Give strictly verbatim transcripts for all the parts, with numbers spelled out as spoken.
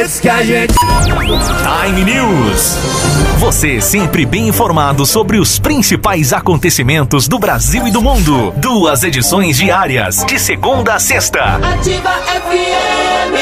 que a gente... Time News. Você sempre bem informado sobre os principais acontecimentos do Brasil e do mundo. Duas edições diárias, de segunda a sexta. Ativa F M.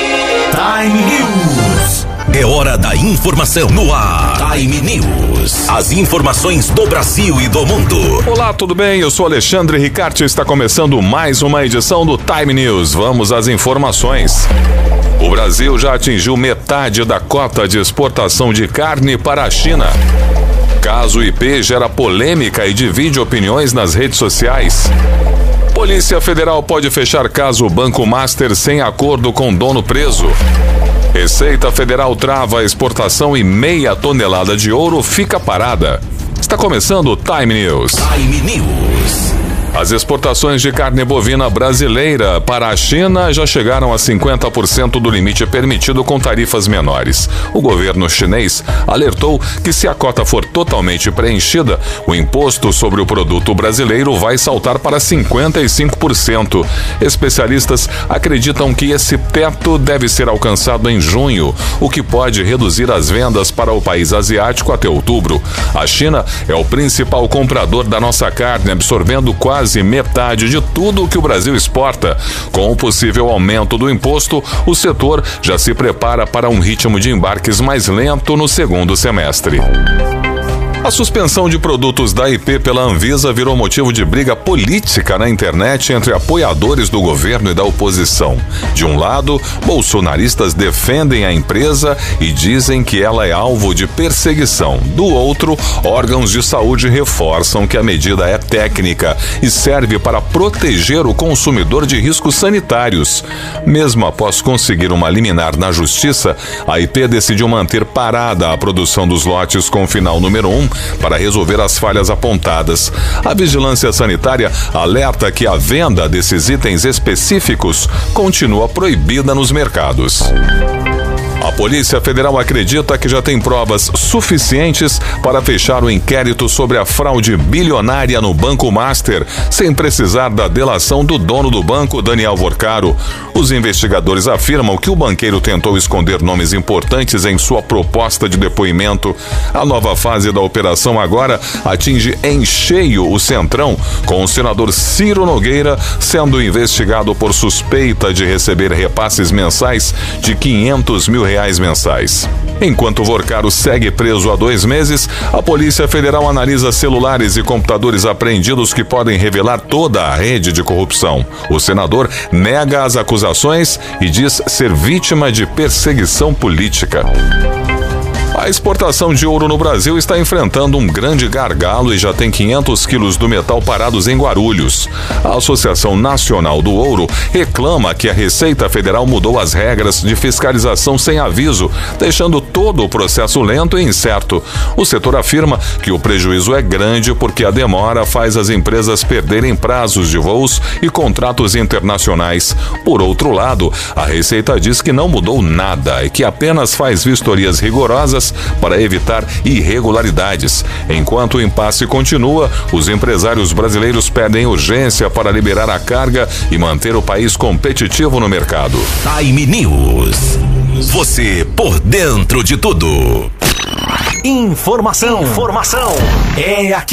Time News. É hora da informação no ar. Time News. As informações do Brasil e do mundo. Olá, tudo bem? Eu sou Alexandre Ricarte e está começando mais uma edição do Time News. Vamos às informações. O Brasil já atingiu metade da cota de exportação de carne para a China. Caso I P gera polêmica e divide opiniões nas redes sociais. Polícia Federal pode fechar caso o Banco Master sem acordo com dono preso. Receita Federal trava a exportação e meia tonelada de ouro fica parada. Está começando o Time News. Time News. As exportações de carne bovina brasileira para a China já chegaram a cinquenta por cento do limite permitido com tarifas menores. O governo chinês alertou que se a cota for totalmente preenchida, o imposto sobre o produto brasileiro vai saltar para cinquenta e cinco por cento. Especialistas acreditam que esse teto deve ser alcançado em junho, o que pode reduzir as vendas para o país asiático até outubro. A China é o principal comprador da nossa carne, absorvendo quase Quase metade de tudo o que o Brasil exporta. Com o possível aumento do imposto, o setor já se prepara para um ritmo de embarques mais lento no segundo semestre. A suspensão de produtos da I P pela Anvisa virou motivo de briga política na internet entre apoiadores do governo e da oposição. De um lado, bolsonaristas defendem a empresa e dizem que ela é alvo de perseguição. Do outro, órgãos de saúde reforçam que a medida é técnica e serve para proteger o consumidor de riscos sanitários. Mesmo após conseguir uma liminar na justiça, a I P decidiu manter parada a produção dos lotes com final número um para resolver as falhas apontadas. A vigilância sanitária alerta que a venda desses itens específicos continua proibida nos mercados. A Polícia Federal acredita que já tem provas suficientes para fechar o inquérito sobre a fraude bilionária no Banco Master, sem precisar da delação do dono do banco, Daniel Vorcaro. Os investigadores afirmam que o banqueiro tentou esconder nomes importantes em sua proposta de depoimento. A nova fase da operação agora atinge em cheio o Centrão, com o senador Ciro Nogueira sendo investigado por suspeita de receber repasses mensais de quinhentos mil reais mensais. Enquanto Vorcaro segue preso há dois meses, a Polícia Federal analisa celulares e computadores apreendidos que podem revelar toda a rede de corrupção. O senador nega as acusações e diz ser vítima de perseguição política. A exportação de ouro no Brasil está enfrentando um grande gargalo e já tem quinhentos quilos do metal parados em Guarulhos. A Associação Nacional do Ouro reclama que a Receita Federal mudou as regras de fiscalização sem aviso, deixando todo o processo lento e incerto. O setor afirma que o prejuízo é grande porque a demora faz as empresas perderem prazos de voos e contratos internacionais. Por outro lado, a Receita diz que não mudou nada e que apenas faz vistorias rigorosas para evitar irregularidades. Enquanto o impasse continua, os empresários brasileiros pedem urgência para liberar a carga e manter o país competitivo no mercado. Time News. Você por dentro de tudo. Informação, informação é aqui.